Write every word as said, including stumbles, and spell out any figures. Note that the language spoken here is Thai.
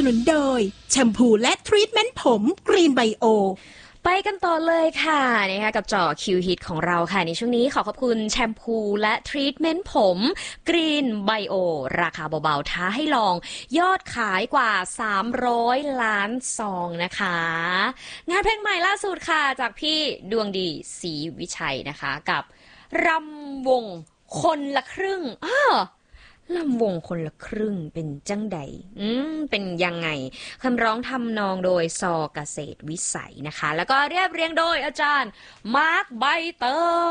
นุนโดยแชมพูและทรีทเมนต์ผมกรีนไบโอไปกันต่อเลยค่ะนะคะกับจ่อคิวฮิตของเราค่ะในช่วงนี้ขอขอบคุณแชมพูและทรีทเมนต์ผมกรีนไบโอราคาเบาๆท้าให้ลองยอดขายกว่าสามร้อยล้านซองนะคะงานเพลงใหม่ล่าสุดค่ะจากพี่ดวงดีศรีวิชัยนะคะกับรำวงคนละครึ่งอ้อลำวงคนละครึ่งเป็นจังใดอืมเป็นยังไงคำร้องทำนองโดยซอเกษตรวิสัยนะคะแล้วก็เรียบเรียงโดยอาจารย์มาร์คใบเตย